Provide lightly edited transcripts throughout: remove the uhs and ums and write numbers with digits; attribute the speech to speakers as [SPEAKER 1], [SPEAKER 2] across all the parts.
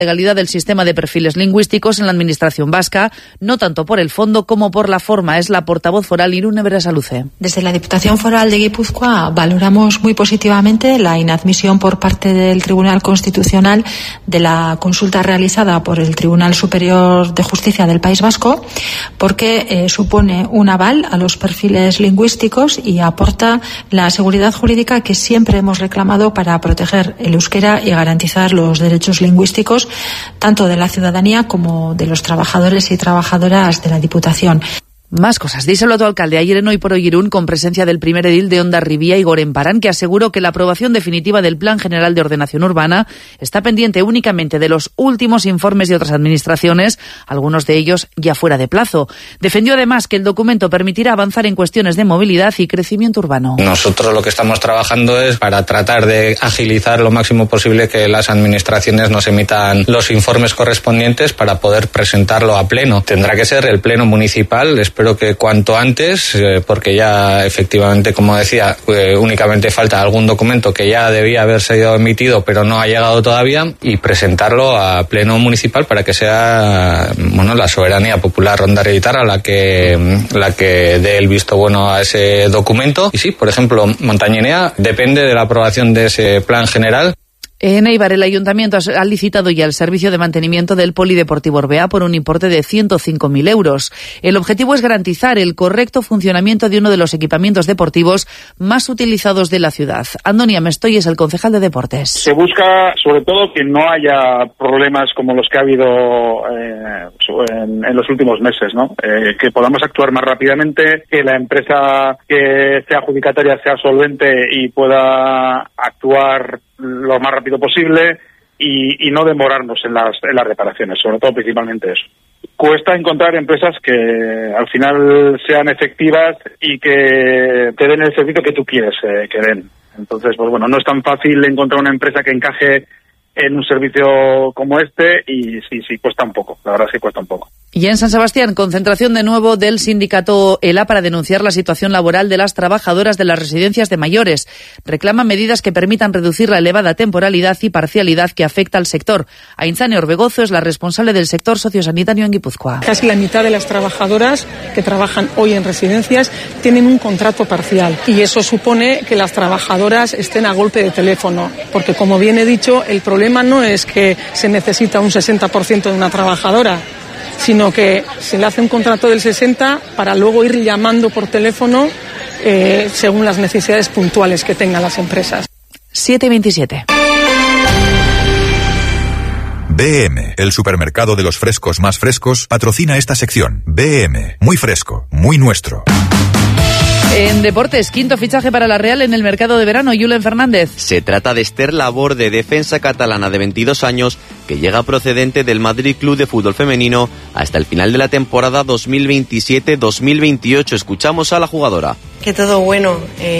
[SPEAKER 1] legalidad del sistema de perfiles lingüísticos en la administración vasca, no tanto por el fondo como por la forma. Es la portavoz foral Irune Berasaluze.
[SPEAKER 2] Desde la Diputación Foral de Guipúzcoa valoramos muy positivamente la inadmisión por parte del Tribunal Constitucional de la consulta realizada por el Tribunal Superior de Justicia del País Vasco, porque supone un aval a los perfiles lingüísticos y aporta la seguridad jurídica que siempre hemos reclamado para proteger el euskera y garantizar los derechos lingüísticos tanto de la ciudadanía como de los trabajadores y trabajadoras de la Diputación.
[SPEAKER 1] Más cosas. Díselo a tu alcalde ayer en Hoy por Hoy Irún, con presencia del primer edil de Hondarribia, Igor Emparán, que aseguró que la aprobación definitiva del Plan General de Ordenación Urbana está pendiente únicamente de los últimos informes de otras administraciones, algunos de ellos ya fuera de plazo. Defendió además que el documento permitirá avanzar en cuestiones de movilidad y crecimiento urbano.
[SPEAKER 3] Nosotros lo que estamos trabajando es para tratar de agilizar lo máximo posible que las administraciones nos emitan los informes correspondientes para poder presentarlo a pleno. Tendrá que ser el pleno municipal, espero que cuanto antes, porque ya efectivamente, como decía, únicamente falta algún documento que ya debía haber sido emitido pero no ha llegado todavía, y presentarlo a pleno municipal para que sea la soberanía popular hondarribitarra la que dé el visto bueno a ese documento. Y sí, por ejemplo, Montañinea depende de la aprobación de ese plan general.
[SPEAKER 1] En Eibar, el Ayuntamiento ha licitado ya el servicio de mantenimiento del Polideportivo Orbea por un importe de 105.000 euros. El objetivo es garantizar el correcto funcionamiento de uno de los equipamientos deportivos más utilizados de la ciudad. Andoni Amestoy es el concejal de Deportes.
[SPEAKER 4] Se busca, sobre todo, que no haya problemas como los que ha habido en los últimos meses, ¿no? Que podamos actuar más rápidamente, que la empresa que sea adjudicataria sea solvente y pueda actuar lo más rápido posible y no demorarnos en las reparaciones, sobre todo principalmente eso. Cuesta encontrar empresas que al final sean efectivas y que te den el servicio que tú quieres que den. Entonces, pues bueno, no es tan fácil encontrar una empresa que encaje en un servicio como este y sí, cuesta un poco, la verdad es que cuesta un poco.
[SPEAKER 1] Y en San Sebastián, concentración de nuevo del sindicato ELA para denunciar la situación laboral de las trabajadoras de las residencias de mayores. Reclaman medidas que permitan reducir la elevada temporalidad y parcialidad que afecta al sector. Aintzane Orbegozo es la responsable del sector sociosanitario en Guipúzcoa.
[SPEAKER 5] Casi la mitad de las trabajadoras que trabajan hoy en residencias tienen un contrato parcial y eso supone que las trabajadoras estén a golpe de teléfono, porque como bien he dicho, el problema no es que se necesita un 60% de una trabajadora, sino que se le hace un contrato del 60% para luego ir llamando por teléfono según las necesidades puntuales que tengan las empresas.
[SPEAKER 1] 7:27.
[SPEAKER 6] BM, el supermercado de los frescos más frescos, patrocina esta sección. BM, muy fresco, muy nuestro.
[SPEAKER 1] En deportes, quinto fichaje para la Real en el mercado de verano, Julen Fernández.
[SPEAKER 7] Se trata de Esther Laborde, defensa catalana de 22 años, que llega procedente del Madrid Club de Fútbol Femenino hasta el final de la temporada 2027-2028. Escuchamos a la jugadora.
[SPEAKER 8] Que todo bueno,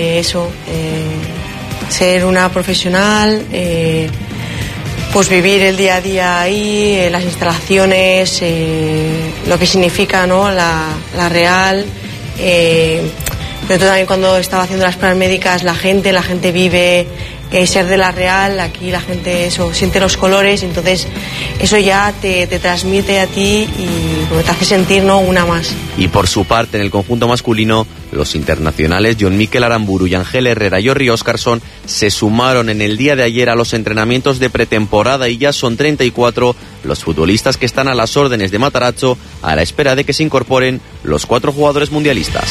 [SPEAKER 8] ser una profesional, pues vivir el día a día ahí, las instalaciones, lo que significa, ¿no? la Real. Pero también cuando estaba haciendo las pruebas médicas, la gente vive ser de la Real, aquí la gente siente los colores, entonces eso ya te transmite a ti y te hace sentir, ¿no?, una más.
[SPEAKER 7] Y por su parte, en el conjunto masculino, los internacionales John Mikel Aramburu y Ángel Herrera y Jorri Óscarsson se sumaron en el día de ayer a los entrenamientos de pretemporada y ya son 34 los futbolistas que están a las órdenes de Matarazzo a la espera de que se incorporen los 4 jugadores mundialistas.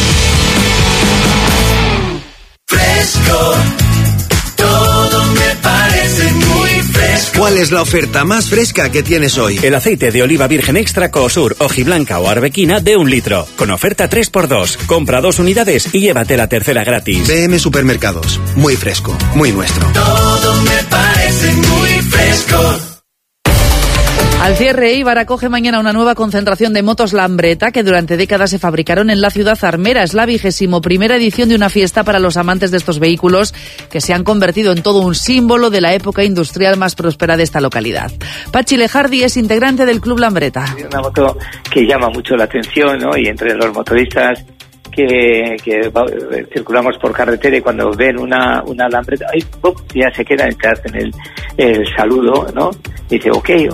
[SPEAKER 9] Fresco, todo me parece muy fresco.
[SPEAKER 10] ¿Cuál es la oferta más fresca que tienes hoy?
[SPEAKER 11] El aceite de oliva virgen extra Coosur, hojiblanca o arbequina de 1 litro. Con oferta 3x2. Compra 2 unidades y llévate la tercera gratis.
[SPEAKER 10] BM Supermercados. Muy fresco, muy nuestro.
[SPEAKER 9] Todo me parece muy fresco.
[SPEAKER 1] Al cierre, Eibar acoge mañana una nueva concentración de motos Lambretta que durante décadas se fabricaron en la ciudad armera. Es la 21ª edición de una fiesta para los amantes de estos vehículos que se han convertido en todo un símbolo de la época industrial más próspera de esta localidad. Pachi Lejardi es integrante del Club Lambretta.
[SPEAKER 12] Una moto que llama mucho la atención, ¿no? Y entre los motoristas que circulamos por carretera y cuando ven una alambre, ya se quedan, te hacen el saludo, ¿no? Dice, ok,